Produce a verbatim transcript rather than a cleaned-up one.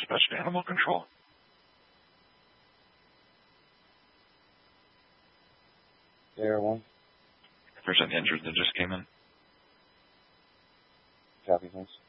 dispatch to animal control. Air one. If there's any injured that just came in. Copy, thanks.